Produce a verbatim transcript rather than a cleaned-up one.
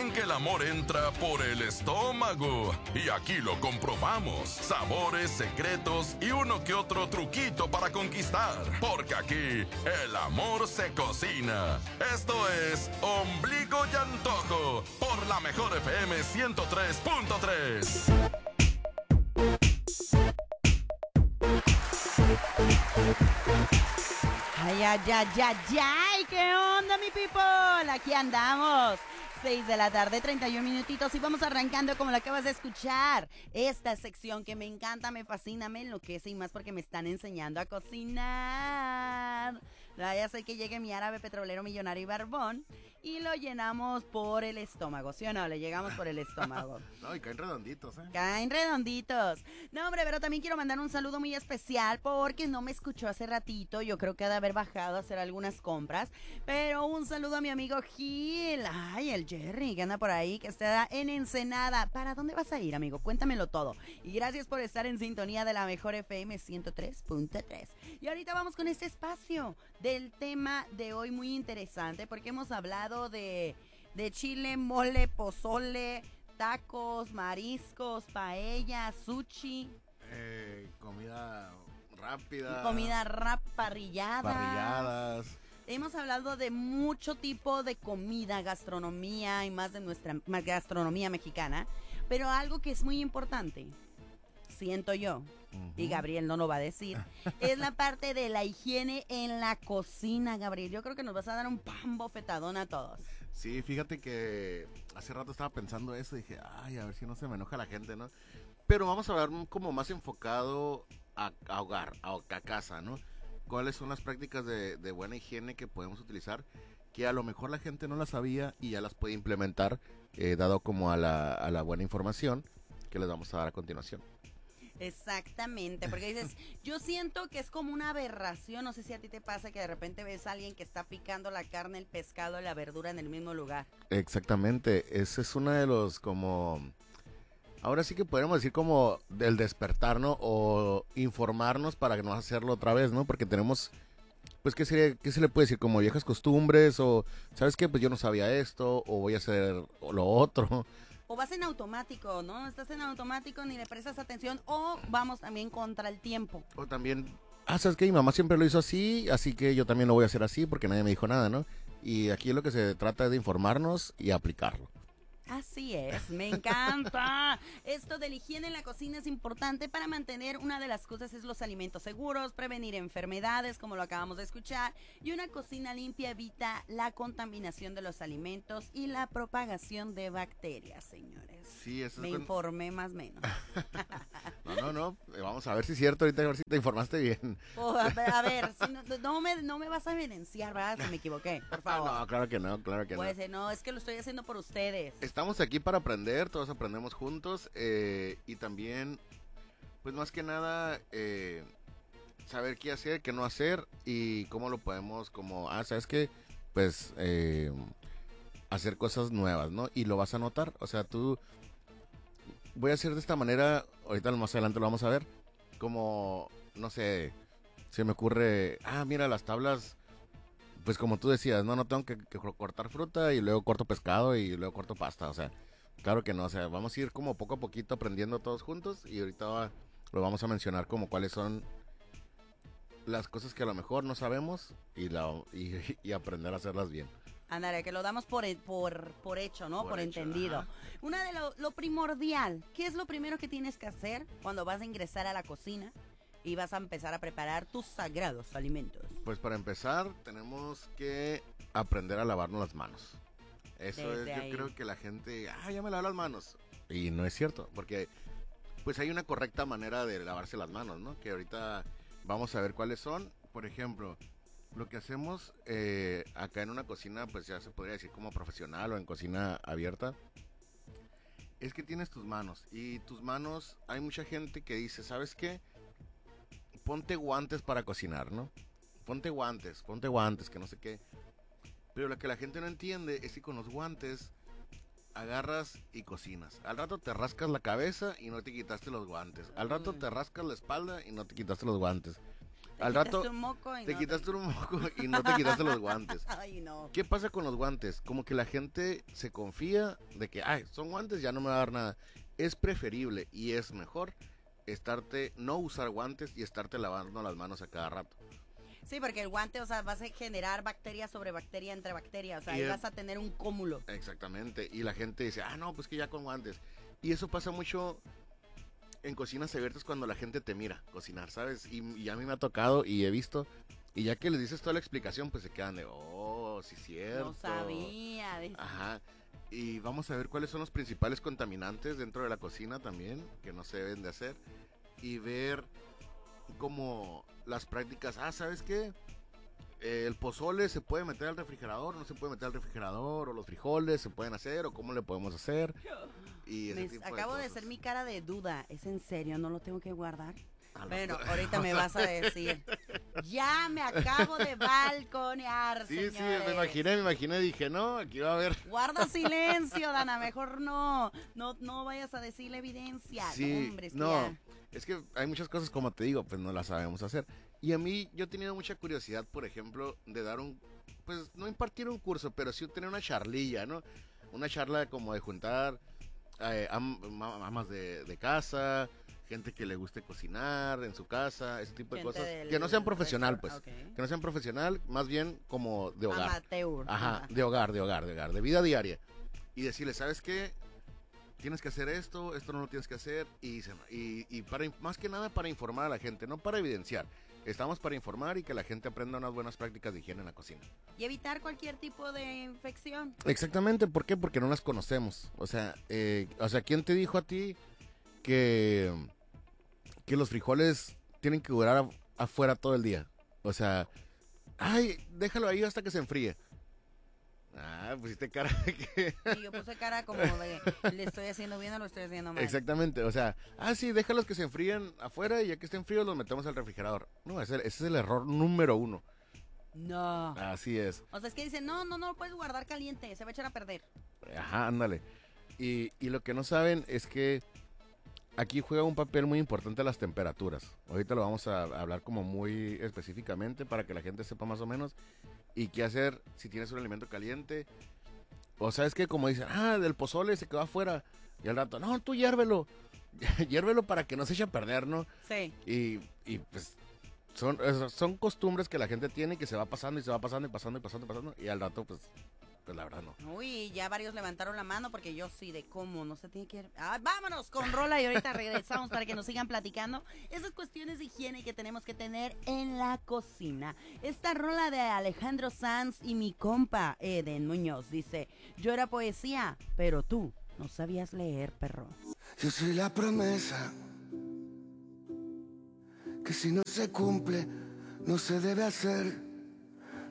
Dicen que el amor entra por el estómago. Y aquí lo comprobamos. Sabores, secretos y uno que otro truquito para conquistar. Porque aquí el amor se cocina. Esto es Ombligo y Antojo por la mejor F M ciento tres punto tres. Ay, ay, ay, ay, ay, ¿qué onda, mi people? Aquí andamos. seis de la tarde, treinta y un minutitos y vamos arrancando como lo acabas de escuchar. Esta sección que me encanta, me fascina, me enloquece y más porque me están enseñando a cocinar. Ya sé que llegue mi árabe petrolero millonario y barbón y lo llenamos por el estómago, ¿sí o no? Le llegamos por el estómago. No, y caen redonditos, ¿eh? Caen redonditos. No, hombre, pero también quiero mandar un saludo muy especial porque no me escuchó hace ratito. Yo creo que ha de haber bajado a hacer algunas compras. Pero un saludo a mi amigo Gil. Ay, el Jerry que anda por ahí, que está en Ensenada. ¿Para dónde vas a ir, amigo? Cuéntamelo todo. Y gracias por estar en sintonía de la mejor F M ciento tres punto tres. Y ahorita vamos con este espacio del tema de hoy muy interesante porque hemos hablado de, de chile, mole, pozole, tacos, mariscos, paella, sushi. Eh, comida rápida. Comida rap, parrilladas. Parrilladas. Hemos hablado de mucho tipo de comida, gastronomía y más de nuestra más gastronomía mexicana. Pero algo que es muy importante, siento yo, uh-huh. y Gabriel no lo va a decir, es la parte de la higiene en la cocina, Gabriel. Yo creo que nos vas a dar un pan bofetadón a todos. Sí, fíjate que hace rato estaba pensando eso y dije, ay, a ver si no se me enoja la gente, ¿no? Pero vamos a ver como más enfocado a, a hogar, a, a casa, ¿no? ¿Cuáles son las prácticas de, de buena higiene que podemos utilizar? Que a lo mejor la gente no las sabía y ya las puede implementar, eh, dado como a la, a la buena información que les vamos a dar a continuación. Exactamente, porque dices, yo siento que es como una aberración, no sé si a ti te pasa que de repente ves a alguien que está picando la carne, el pescado, la verdura en el mismo lugar. Exactamente, ese es uno de los como, ahora sí que podríamos decir como del despertar, ¿no? O informarnos para no hacerlo otra vez, ¿no? Porque tenemos, pues, ¿qué se, qué se le puede decir? Como viejas costumbres o, ¿sabes qué? Pues yo no sabía esto o voy a hacer lo otro. O vas en automático, ¿no? Estás en automático, ni le prestas atención, o vamos también contra el tiempo. O también, ah, ¿sabes qué? Mi mamá siempre lo hizo así, así que yo también lo voy a hacer así porque nadie me dijo nada, ¿no? Y aquí lo que se trata es de informarnos y aplicarlo. Así es, me encanta. Esto de la higiene en la cocina es importante para mantener, una de las cosas es los alimentos seguros, prevenir enfermedades, como lo acabamos de escuchar, y una cocina limpia evita la contaminación de los alimentos y la propagación de bacterias, señores. Sí, eso me es informé con... más o menos. No, no, no, vamos a ver si es cierto, ahorita a ver si te informaste bien. Oh, a ver, a ver si no, no, me, no me vas a evidenciar, ¿verdad? Si me equivoqué, por favor. No, claro que no, claro que pues, no. Pues no, es que lo estoy haciendo por ustedes. Estamos aquí para aprender, todos aprendemos juntos, eh, y también, pues más que nada, eh, saber qué hacer, qué no hacer y cómo lo podemos, como, ah, ¿sabes qué? Pues, eh, hacer cosas nuevas, ¿no? Y lo vas a notar, o sea, tú, voy a hacer de esta manera, ahorita más adelante lo vamos a ver, como, no sé, se me ocurre, ah, mira, las tablas... Pues como tú decías, no, no tengo que, que cortar fruta y luego corto pescado y luego corto pasta, o sea, claro que no, o sea, vamos a ir como poco a poquito aprendiendo todos juntos y ahorita va, lo vamos a mencionar como cuáles son las cosas que a lo mejor no sabemos y, la, y, y aprender a hacerlas bien. Ándale, que lo damos por, por, por hecho, ¿no? Por, por hecho, entendido. Ajá. Una de lo, lo primordial, ¿qué es lo primero que tienes que hacer cuando vas a ingresar a la cocina y vas a empezar a preparar tus sagrados alimentos? Pues para empezar tenemos que aprender a lavarnos las manos. Eso Desde es, ahí. Yo creo que la gente, ah, ya me lavo las manos. Y no es cierto, porque pues hay una correcta manera de lavarse las manos, ¿no? Que ahorita vamos a ver cuáles son. Por ejemplo, lo que hacemos eh, acá en una cocina, pues ya se podría decir como profesional o en cocina abierta, es que tienes tus manos. Y tus manos, hay mucha gente que dice, ¿sabes qué? Ponte guantes para cocinar, ¿no? Ponte guantes, ponte guantes, que no sé qué. Pero lo que la gente no entiende es que con los guantes agarras y cocinas. Al rato te rascas la cabeza y no te quitaste los guantes. Al rato te rascas la espalda y no te quitaste los guantes. al quitaste rato un moco y te no quitaste un moco y no te quitaste los guantes. Ay, no. ¿Qué pasa con los guantes? Como que la gente se confía de que, ay, son guantes, ya no me va a dar nada. Es preferible y es mejor estarte, no usar guantes y estarte lavando las manos a cada rato. Sí, porque el guante, o sea, vas a generar bacteria sobre bacteria entre bacterias, o sea, Y ahí el- vas a tener un cúmulo. Exactamente, y la gente dice, ah, no, pues que ya con guantes. Y eso pasa mucho en cocinas abiertas cuando la gente te mira cocinar, ¿sabes? Y, y a mí me ha tocado y he visto, y ya que les dices toda la explicación, pues se quedan de, oh, sí, cierto. No sabía. de- Ajá. Y vamos a ver cuáles son los principales contaminantes dentro de la cocina también, que no se deben de hacer. Y ver como las prácticas, ah, ¿sabes qué? Eh, el pozole se puede meter al refrigerador, no se puede meter al refrigerador, o los frijoles se pueden hacer, o cómo le podemos hacer. Y ese Me- tipo acabo de cosas. hacer mi cara de duda. ¿Es en serio? ¿No lo tengo que guardar? A lo- Bueno, ahorita me vas a decir. Ya me acabo de balconear, Sí, sí, señores. me imaginé, me imaginé, dije, no, aquí va a haber. Guarda silencio, Dana, mejor no. No, no vayas a decir la evidencia. Sí, no, hombre, es que no, ya- es que hay muchas cosas, como te digo, pues no las sabemos hacer. Y a mí, yo he tenido mucha curiosidad, por ejemplo, de dar un, pues no impartir un curso, pero sí tener una charlilla, ¿no? Una charla como de juntar eh, am- ma- amas de, de casa, gente que le guste cocinar en su casa, ese tipo de Gente cosas. del Que no sean profesional, pues. restaurante, ok. Que no sean profesional, más bien como de hogar. Amateur. Ajá, de hogar, de hogar, de hogar, de vida diaria. Y decirle, ¿sabes qué? Tienes que hacer esto, esto no lo tienes que hacer. Y, se- y, y para, in- más que nada para informar a la gente, no para evidenciar. Estamos para informar y que la gente aprenda unas buenas prácticas de higiene en la cocina. Y evitar cualquier tipo de infección. Exactamente, ¿por qué? Porque no las conocemos. O sea, eh, o sea, ¿quién te dijo a ti que, que los frijoles tienen que durar af- afuera todo el día? O sea, ay, déjalo ahí hasta que se enfríe. Ah, pusiste cara de que... Y yo puse cara como de, ¿le estoy haciendo bien o lo estoy haciendo mal? Exactamente, o sea, ah, sí, déjalos que se enfríen afuera y ya que estén fríos los metemos al refrigerador. No, ese, ese es el error número uno. No. Así es. O sea, es que dicen, no, no, no lo puedes guardar caliente, se va a echar a perder. Ajá, ándale. Y, y lo que no saben es que aquí juega un papel muy importante las temperaturas. Ahorita lo vamos a hablar como muy específicamente para que la gente sepa más o menos. Y qué hacer si tienes un alimento caliente. O sabes que como dicen, ah, del pozole se quedó afuera. Y al rato, no, tú hiérvelo. Hiérvelo para que no se eche a perder, ¿no? Sí. Y, y pues son, son costumbres que la gente tiene, que se va pasando y se va pasando y pasando y pasando y pasando. Y al rato, pues, pues la verdad no. Uy, ya varios levantaron la mano porque yo sí, de cómo, no se tiene que ir. Ah, vámonos con rola y ahorita regresamos para que nos sigan platicando esas cuestiones de higiene que tenemos que tener en la cocina. Esta rola de Alejandro Sanz y mi compa Eden Muñoz dice, yo era poesía, pero tú no sabías leer, perro. Yo soy la promesa que si no se cumple, no se debe hacer.